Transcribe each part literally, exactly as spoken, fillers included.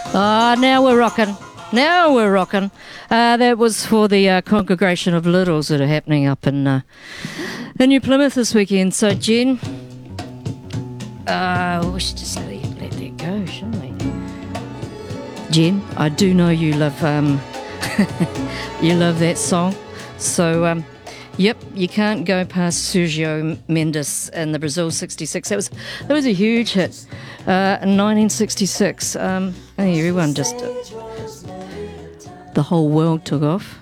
Ah, now we're rocking. Now we're rocking. Uh, that was for the uh, congregation of littles that are happening up in uh, in New Plymouth this weekend. So, Jen, uh, we should just let, let that go, shouldn't we? Jen, I do know you love um, you love that song. So, um, yep, you can't go past Sergio Mendes and the Brazil sixty-six. That was that was a huge hit uh, in nineteen sixty-six. Um, I think everyone just. Uh, the whole world took off,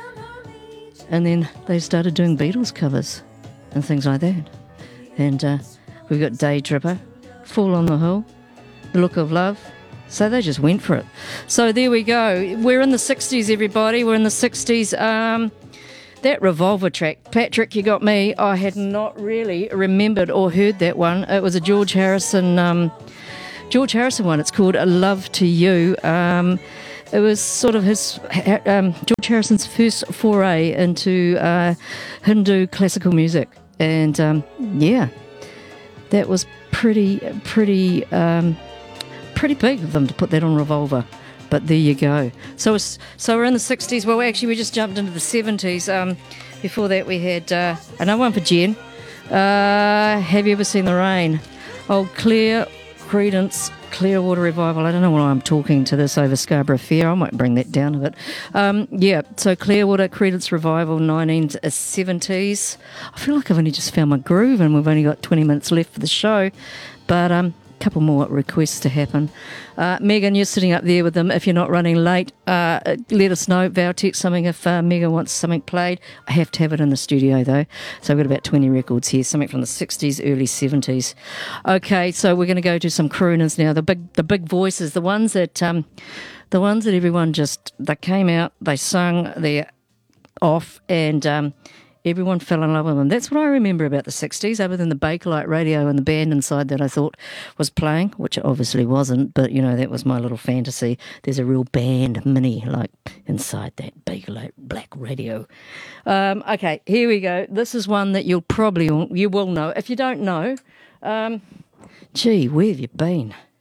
and then they started doing Beatles covers and things like that. And uh, we've got Day Tripper, Fall on the Hill, The Look of Love. So they just went for it. So there we go. We're in the sixties, everybody. We're in the sixties. Um, that Revolver track, Patrick, you got me. I had not really remembered or heard that one. It was a George Harrison, um, George Harrison one. It's called A Love to You. Um, It was sort of his um, George Harrison's first foray into uh, Hindu classical music, and um, yeah, that was pretty, pretty, um, pretty big of them to put that on Revolver. But there you go. So, it's, so we're in the sixties. Well, actually, we just jumped into the seventies. Um, before that, we had uh, another one for Jen. Uh, have you ever seen the rain? Old Clear Credence. Clearwater Revival. I don't know why I'm talking to this over Scarborough Fair. I might bring that down a bit. Um, yeah, so Clearwater Credence Revival, nineteen seventies. I feel like I've only just found my groove and we've only got twenty minutes left for the show. But um, a couple more requests to happen. Uh, Megan, you're sitting up there with them. If you're not running late, uh, let us know. Vow text something if uh, Megan wants something played. I have to have it in the studio though. So I've got about twenty records here, something from the sixties, early seventies. Okay, so we're going to go to some crooners now. The big, the big voices, the ones that, um, the ones that everyone just they came out, they sung, they're off, and um, everyone fell in love with them. That's what I remember about the sixties, other than the Bakelite radio and the band inside that I thought was playing, which it obviously wasn't, but, you know, that was my little fantasy. There's a real band, mini, like, inside that Bakelite black radio. Um, okay, here we go. This is one that you'll probably, you will know. If you don't know, um, gee, where have you been?